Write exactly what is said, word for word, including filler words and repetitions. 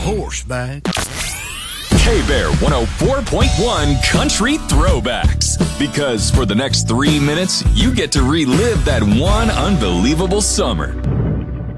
horseback. K-Bear one oh four point one Country Throwbacks. Because for the next three minutes, you get to relive that one unbelievable summer.